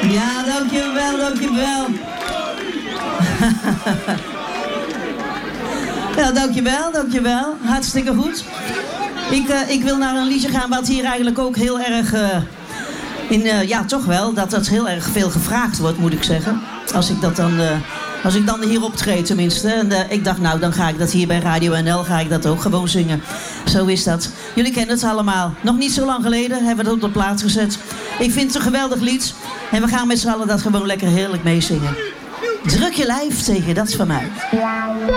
Ja, dankjewel, dankjewel. Ja, dankjewel, dankjewel. Hartstikke goed. Ik wil naar een liedje gaan wat hier eigenlijk ook heel erg... ja, toch wel, dat heel erg veel gevraagd wordt, moet ik zeggen. Als ik dan hier optreed tenminste. En ik dacht, nou, dan ga ik dat hier bij Radio NL ga ik dat ook gewoon zingen. Zo is dat. Jullie kennen het allemaal. Nog niet zo lang geleden hebben we het op de plaats gezet. Ik vind het een geweldig lied. En we gaan met z'n allen dat gewoon lekker heerlijk meezingen. Druk je lijf tegen, dat is van mij.